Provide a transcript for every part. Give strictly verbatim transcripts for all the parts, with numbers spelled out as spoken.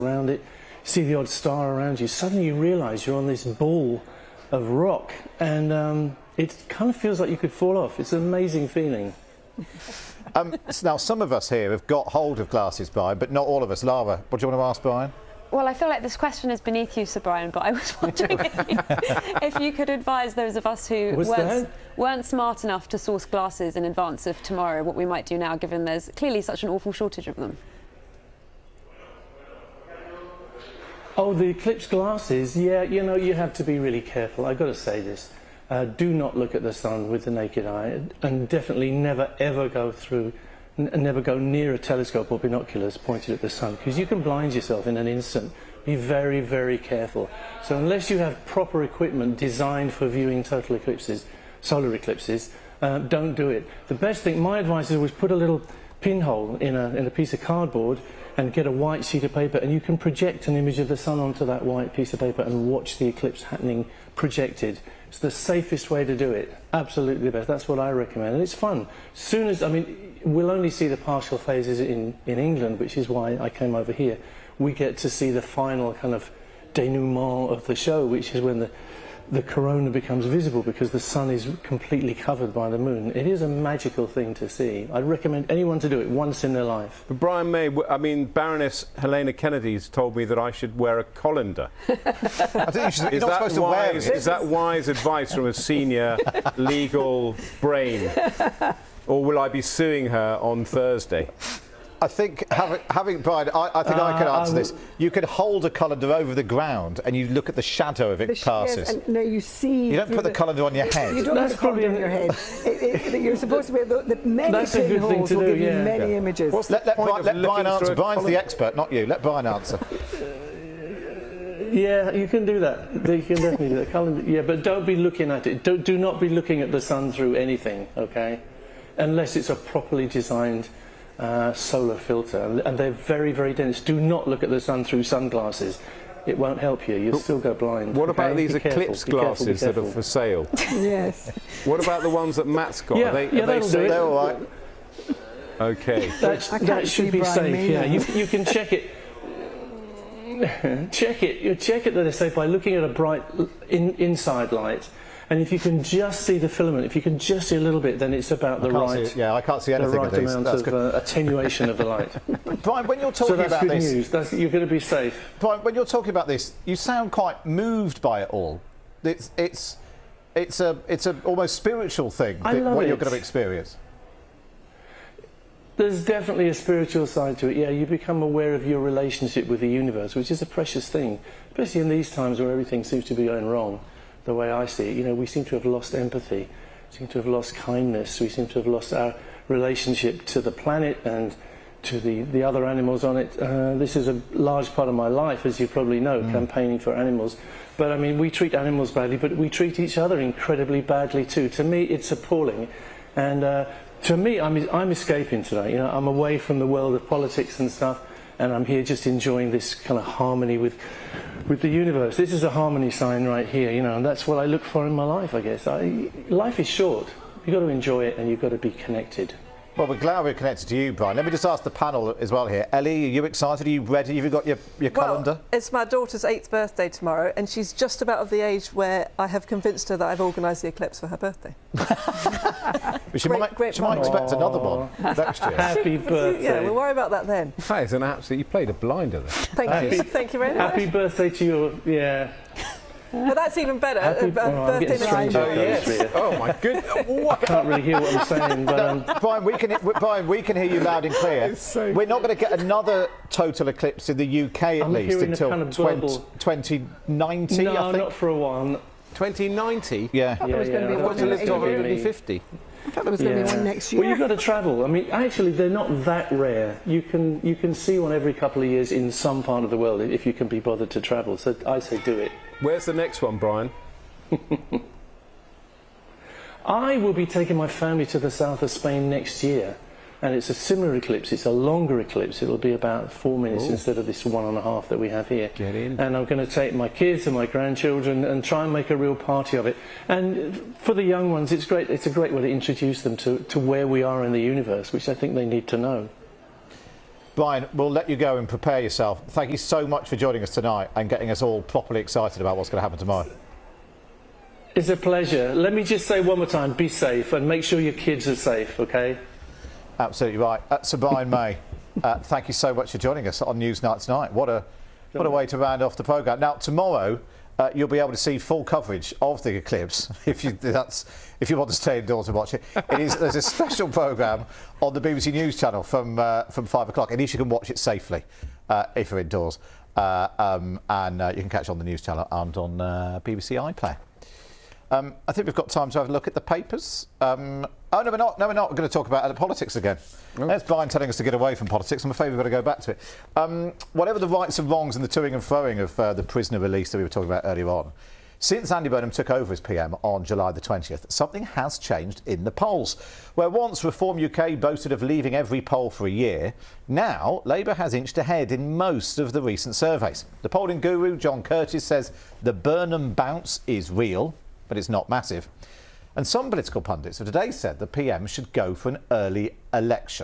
around it, see the odd star around you, suddenly you realise you're on this ball of rock, and um, it kind of feels like you could fall off. It's an amazing feeling. um, now, some of us here have got hold of glasses, Brian, but not all of us. Lara, what do you want to ask Brian? Well, I feel like this question is beneath you, Sir Brian, but I was wondering if, you, if you could advise those of us who weren't, weren't smart enough to source glasses in advance of tomorrow, what we might do now, given there's clearly such an awful shortage of them. Oh, the Eclipse glasses, yeah, you know, you have to be really careful. I've got to say this. Uh, do not look at the sun with the naked eye, and definitely never, ever go through, n never go near a telescope or binoculars pointed at the sun, because you can blind yourself in an instant. Be very, very careful. So unless you have proper equipment designed for viewing total eclipses, solar eclipses, uh, don't do it. The best thing, my advice is always put a little pinhole in a, in a piece of cardboard and get a white sheet of paper, and you can project an image of the sun onto that white piece of paper and watch the eclipse happening projected. It's the safest way to do it. Absolutely the best. That's what I recommend. And it's fun. Soon as, I mean, we'll only see the partial phases in, in England, which is why I came over here. We get to see the final kind of denouement of the show, which is when the, the corona becomes visible because the sun is completely covered by the moon. It is a magical thing to see. I'd recommend anyone to do it once in their life. But Brian May, I mean, Baroness Helena Kennedy's told me that I should wear a colander. I think you should, is, you're not that supposed to wise, wear it. is that wise advice from a senior legal brain? Or will I be suing her on Thursday? I think having, having Brian, I, I think uh, I can answer this. You could hold a colander over the ground and you look at the shadow of it the passes. Yes, and no, you see. You don't put the, the colander on your head. You don't That's put the colander on your head. it, it, you're supposed to be able to, the many That's a good thing to will do, give you yeah. many yeah. images. What's let let, point Brian, let Brian answer. Brian's the expert, not you. Let Brian answer. Yeah, you can do that. You can definitely do that. Calendar, yeah, but don't be looking at it. Don't, do not be looking at the sun through anything, okay? Unless it's a properly designed uh, solar filter. And they're very, very dense. Do not look at the sun through sunglasses. It won't help you. You'll still go blind. What okay? about these be Eclipse careful, glasses be careful, be that are for sale? Yes. What about the ones that Matt's got? Yeah, are they, yeah, are they that'll safe? do it. They're all right. Okay. That's, that should be safe, yeah. You, you can check it. check it. You check it that they're safe by looking at a bright in, inside light. And if you can just see the filament, if you can just see a little bit, then it's about the right, see, yeah, I can't see anything the right of these. amount That's of uh, attenuation of the light. Brian, when you're talking so that's about good this, news. That's, you're going to be safe. Brian, when you're talking about this, you sound quite moved by it all. It's it's it's a it's a almost spiritual thing. I that, love what it. you're going to experience. There's definitely a spiritual side to it. Yeah, you become aware of your relationship with the universe, which is a precious thing, especially in these times where everything seems to be going wrong. The way I see it, you know, we seem to have lost empathy, seem to have lost kindness, we seem to have lost our relationship to the planet and to the, the other animals on it. Uh, this is a large part of my life, as you probably know, mm. campaigning for animals. But I mean, we treat animals badly, but we treat each other incredibly badly too. To me, it's appalling. And uh, to me, I'm, I'm escaping today. You know, I'm away from the world of politics and stuff, and I'm here just enjoying this kind of harmony with with the universe. This is a harmony sign right here, you know, and that's what I look for in my life, I guess. I, life is short. You've got to enjoy it and you've got to be connected. Well, we're glad we're connected to you, Brian. Let me just ask the panel as well here. Ellie, are you excited? Are you ready? Have you got your, your well, calendar? It's my daughter's eighth birthday tomorrow, and she's just about of the age where I have convinced her that I've organised the eclipse for her birthday. She great, might, great she might expect another one next year. Happy birthday. Yeah, we'll worry about that then. That is an absolute... You played a blinder there. Thank Happy, you. Thank you very much. Happy birthday to you. Yeah. But that's even better. Happy, uh, oh, I'm birthday getting strange next echoes year. here. Oh my goodness! I can't really hear what I'm saying, but um, Brian, we can Brian, we can hear you loud and clear. So We're not going to get another total eclipse in the U K at I'm least hearing until a kind of twenty, twenty ninety. no, I think. not for a while. twenty ninety? Yeah. There was Yeah, going to yeah, be I've one got to live next to year. one hundred fifty. I thought there was going to be one next year. Well, you've got to travel. I mean, actually, they're not that rare. You can you can see one every couple of years in some part of the world if you can be bothered to travel. So I say do it. Where's the next one, Brian? I will be taking my family to the south of Spain next year, and it's a similar eclipse. It's a longer eclipse. It'll be about four minutes Ooh. instead of this one and a half that we have here. Get in. And I'm going to take my kids and my grandchildren and try and make a real party of it. And for the young ones, it's great. It's a great way to introduce them to, to where we are in the universe, which I think they need to know. Brian, we'll let you go and prepare yourself. Thank you so much for joining us tonight and getting us all properly excited about what's going to happen tomorrow. It's a pleasure. Let me just say one more time, be safe and make sure your kids are safe, OK? Absolutely right. Uh, Sir Brian May, uh, thank you so much for joining us on Newsnight tonight. What a, what a way to round off the programme. Now, tomorrow, uh, you'll be able to see full coverage of the eclipse, if you, that's, if you want to stay indoors and watch it. It is, there's a special programme on the B B C News channel from, uh, from five o'clock. At least you can watch it safely uh, if you're indoors. Uh, um, and uh, you can catch it on the News channel and on uh, B B C iPlayer. Um, I think we've got time to have a look at the papers. Um, oh, no, we're not. No, we're not. We're going to talk about uh, politics again. Oh. There's Brian telling us to get away from politics. I'm afraid we've got to go back to it. Um, whatever the rights and wrongs and the toing and froing of uh, the prisoner release that we were talking about earlier on, since Andy Burnham took over as P M on July the twentieth, something has changed in the polls. Where once Reform U K boasted of leaving every poll for a year, now Labour has inched ahead in most of the recent surveys. The polling guru, John Curtis, says the Burnham bounce is real, but it's not massive. And some political pundits of today said the P M should go for an early election.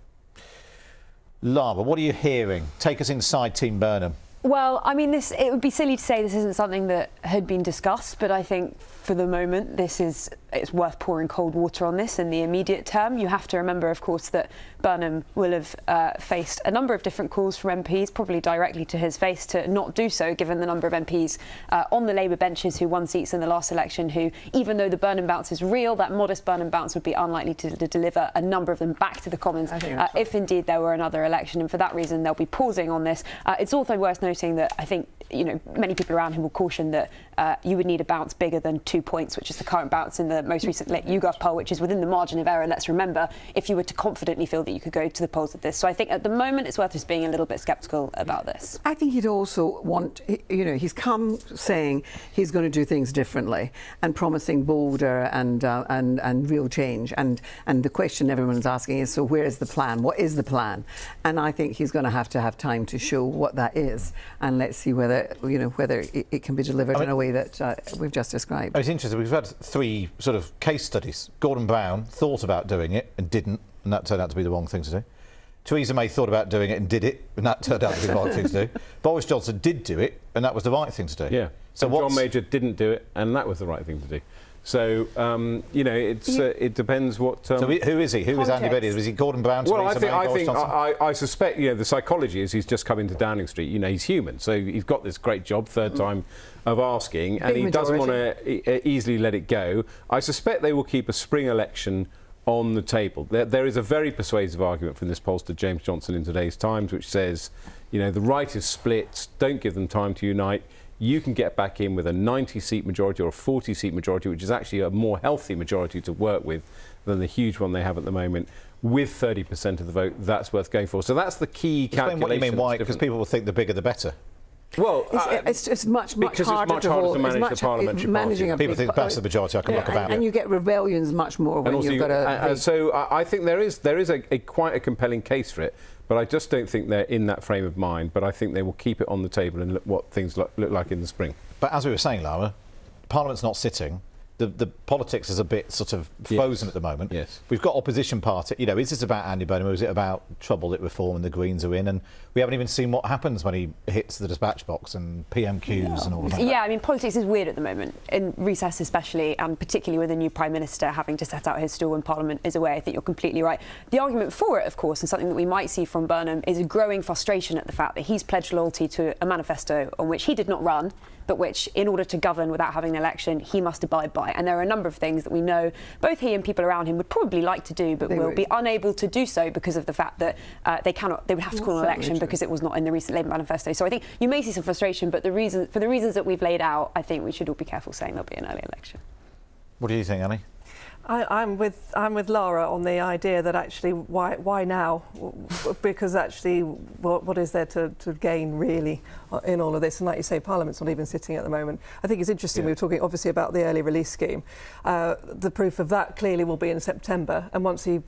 Lara, what are you hearing? Take us inside Team Burnham. Well, I mean, this it would be silly to say this isn't something that had been discussed, but I think for the moment this is it's worth pouring cold water on this in the immediate term. You have to remember, of course, that Burnham will have uh, faced a number of different calls from M Ps, probably directly to his face, to not do so, given the number of M Ps uh, on the Labour benches who won seats in the last election, who, even though the Burnham bounce is real, that modest Burnham bounce would be unlikely to, to deliver a number of them back to the Commons uh, right. if indeed there were another election. And for that reason, they'll be pausing on this. Uh, it's also worth noting that I think, you know, many people around him will caution that uh, you would need a bounce bigger than two points, which is the current bounce in the most recent YouGov poll, which is within the margin of error, let's remember, if you were to confidently feel that you could go to the polls with this. So I think at the moment it's worth just being a little bit sceptical about this. I think he'd also want, you know, he's come saying he's going to do things differently and promising bolder and uh, and and real change. And and the question everyone's asking is, so where is the plan? What is the plan? And I think he's going to have to have time to show what that is. And let's see whether, you know, whether it, it can be delivered I mean, in a way that uh, we've just described. It's interesting. We've had three sort of case studies. Gordon Brown thought about doing it and didn't, and that turned out to be the wrong thing to do. Theresa May thought about doing it and did it, and that turned out to be the right thing to do. Boris Johnson did do it, and that was the right thing to do. Yeah. So John Major didn't do it, and that was the right thing to do. So, um, you know, it's uh, it depends what... Um, so who is he? Who Context. is Andy Burnham? Is he Gordon Brown, Well, Theresa I think, May, I, Boris think Johnson? I, I suspect, you know, the psychology is he's just come into Downing Street. You know, he's human, so he's got this great job, third time of asking, Big and he majority. doesn't want to e easily let it go. I suspect they will keep a spring election on the table. There, there is a very persuasive argument from this pollster, James Johnson, in today's Times, which says, you know, the right is split, don't give them time to unite. You can get back in with a ninety seat majority or a forty seat majority, which is actually a more healthy majority to work with than the huge one they have at the moment, with thirty percent of the vote. That's worth going for. So that's the key calculation. Explain what you mean, why? Because people will think the bigger the better. Well, it's, uh, it's, it's much, much because harder, it's much harder to, to manage much, the parliamentary managing party. People think that's the majority. I can yeah, look about and, it. And you get rebellions much more when you've you, got a... Uh, so I, I think there is there is a, a quite a compelling case for it, but I just don't think they're in that frame of mind. But I think they will keep it on the table and look what things look, look like in the spring. But as we were saying, Lara, Parliament's not sitting. The, the politics is a bit sort of frozen yes. at the moment. Yes. We've got opposition party. You know, is this about Andy Burnham or is it about trouble at Reform and the Greens are in? And we haven't even seen what happens when he hits the dispatch box and P M Qs yeah. and all of that. Yeah, I mean, politics is weird at the moment, in recess especially, and particularly with a new Prime Minister having to set out his stall when Parliament is away. I think you're completely right. The argument for it, of course, and something that we might see from Burnham, is a growing frustration at the fact that he's pledged loyalty to a manifesto on which he did not run, but which, in order to govern without having an election, he must abide by. And there are a number of things that we know both he and people around him would probably like to do, but they will would. be unable to do so because of the fact that uh, they cannot, they would have to call an election because it was not in the recent Labour manifesto. So I think you may see some frustration, but the reason, for the reasons that we've laid out, I think we should all be careful saying there'll be an early election. What do you think, Annie? I, I'm with I'm with Lara on the idea that actually why why now? Because actually, what what is there to, to gain really in all of this? And like you say, Parliament's not even sitting at the moment. I think it's interesting. Yeah. We were talking obviously about the early release scheme. Uh, the proof of that clearly will be in September. And once he,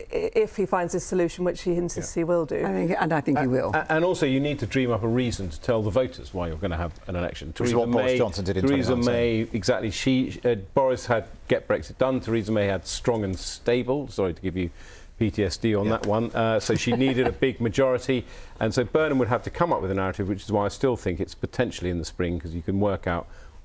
if he finds this solution, which he insists yeah. he will do, I think, and I think uh, he will. And also, you need to dream up a reason to tell the voters why you're going to have an election. Which is what Boris Johnson did in Theresa May, exactly. She uh, Boris had Get Brexit Done. Theresa May had Strong and Stable. Sorry to give you P T S D on Yeah. that one. Uh, so she needed a big majority, and so Burnham would have to come up with a narrative, which is why I still think it's potentially in the spring, because you can work out